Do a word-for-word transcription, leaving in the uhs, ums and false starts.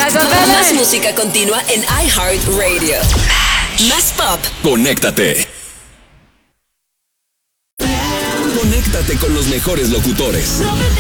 Más música continua en iHeartRadio. Más pop. Conéctate. Conéctate con los mejores locutores.